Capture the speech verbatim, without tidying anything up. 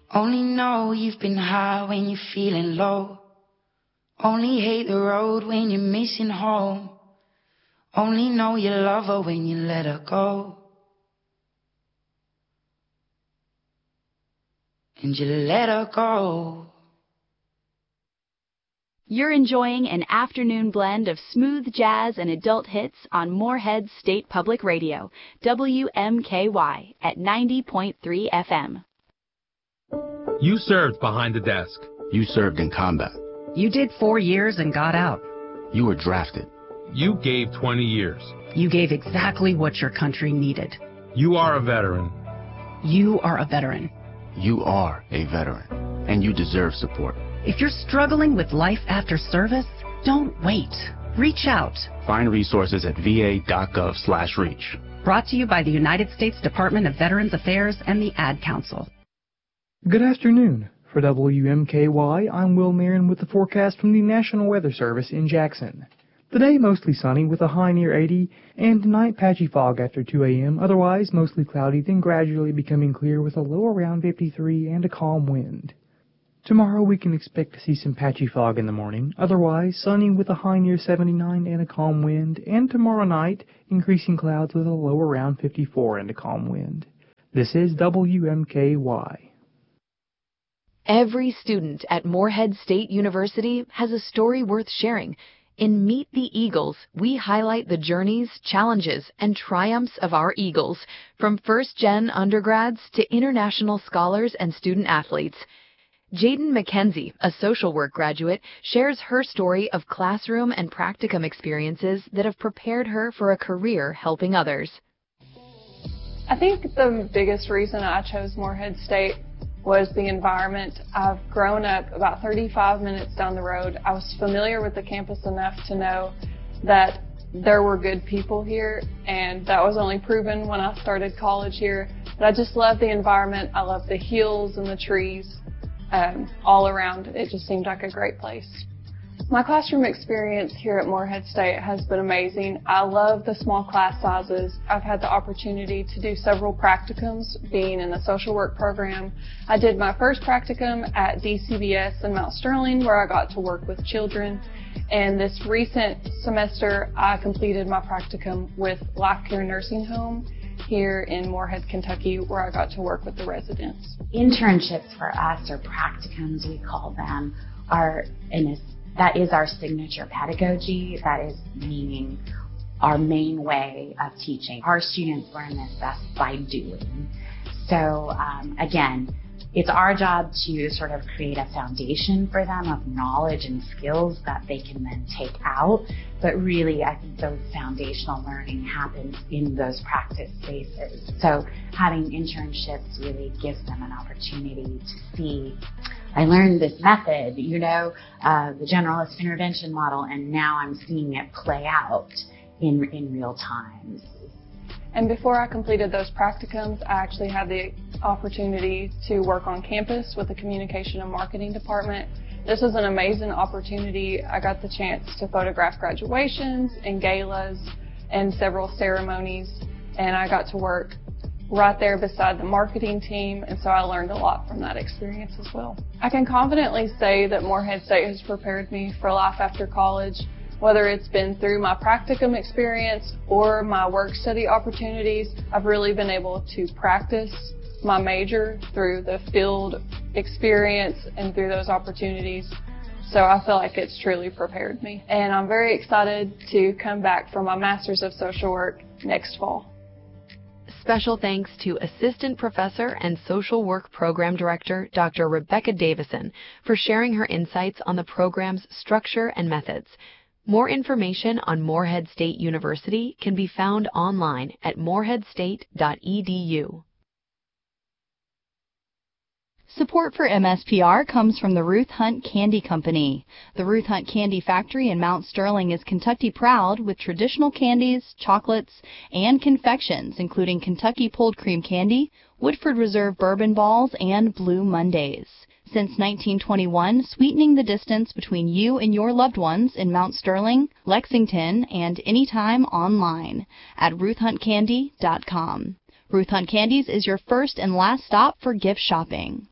Only know you've been high when you're feeling low. Only hate the road when you're missing home. Only know you love her when you let her go. And you let her go. You're enjoying an afternoon blend of smooth jazz and adult hits on Moorhead State Public Radio, W M K Y, at ninety point three F M. You served behind the desk. You served in combat. You did four years and got out. You were drafted. You gave twenty years. You gave exactly what your country needed. You are a veteran. You are a veteran. You are a veteran, and you deserve support. If you're struggling with life after service, don't wait. Reach out. Find resources at va.gov slash reach. Brought to you by the United States Department of Veterans Affairs and the Ad Council. Good afternoon. For W M K Y, I'm Will Marin with the forecast from the National Weather Service in Jackson. Today, mostly sunny with a high near eighty, and tonight patchy fog after two a m Otherwise, mostly cloudy, then gradually becoming clear with a low around fifty-three and a calm wind. Tomorrow, we can expect to see some patchy fog in the morning. Otherwise, sunny with a high near seventy-nine and a calm wind. And tomorrow night, increasing clouds with a low around fifty-four and a calm wind. This is W M K Y. Every student at Moorhead State University has a story worth sharing. In Meet the Eagles, we highlight the journeys, challenges, and triumphs of our Eagles, from first-gen undergrads to international scholars and student-athletes. Jaden McKenzie, a social work graduate, shares her story of classroom and practicum experiences that have prepared her for a career helping others. I think the biggest reason I chose Moorhead State was the environment. I've grown up about thirty-five minutes down the road. I was familiar with the campus enough to know that there were good people here, and that was only proven when I started college here. But I just love the environment. I love the hills and the trees um, all around. It just seemed like a great place. My classroom experience here at Moorhead State has been amazing. I love the small class sizes. I've had the opportunity to do several practicums being in the social work program. I did my first practicum at D C B S in Mount Sterling, where I got to work with children. And this recent semester, I completed my practicum with Life Care Nursing Home here in Moorhead, Kentucky, where I got to work with the residents. Internships for us, or practicums we call them, are in a That is our signature pedagogy. That is meaning our main way of teaching. Our students learn this best by doing. So um, again, it's our job to sort of create a foundation for them of knowledge and skills that they can then take out. But really, I think those foundational learning happens in those practice spaces. So having internships really gives them an opportunity to see, I learned this method, you know, uh, the generalist intervention model, and now I'm seeing it play out in in real time. And before I completed those practicums, I actually had the opportunity to work on campus with the communication and marketing department. This was an amazing opportunity. I got the chance to photograph graduations and galas and several ceremonies, and I got to work right there beside the marketing team, and so I learned a lot from that experience as well. I can confidently say that Moorhead State has prepared me for life after college, whether it's been through my practicum experience or my work study opportunities. I've really been able to practice my major through the field experience and through those opportunities. So I feel like it's truly prepared me. And I'm very excited to come back for my Master's of Social Work next fall. Special thanks to Assistant Professor and Social Work Program Director, Doctor Rebecca Davison, for sharing her insights on the program's structure and methods. More information on Moorhead State University can be found online at moorhead state dot e d u. Support for M S P R comes from the Ruth Hunt Candy Company. The Ruth Hunt Candy Factory in Mount Sterling is Kentucky proud with traditional candies, chocolates, and confections, including Kentucky Pulled Cream Candy, Woodford Reserve Bourbon Balls, and Blue Mondays. Since nineteen twenty-one, sweetening the distance between you and your loved ones in Mount Sterling, Lexington, and anytime online at ruth hunt candy dot com. Ruth Hunt Candies is your first and last stop for gift shopping.